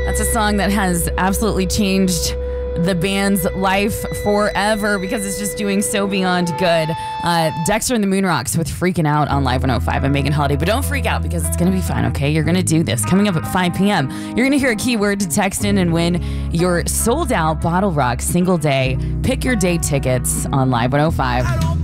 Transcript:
That's a song that has absolutely changed the band's life forever because it's just doing so beyond good. Dexter and the Moonrocks with Freaking Out on Live 105. I'm Megan Holiday, but don't freak out because it's going to be fine, okay? You're going to do this. Coming up at 5 p.m., you're going to hear a keyword to text in and win your sold-out Bottle Rock single day. Pick your day tickets on Live 105.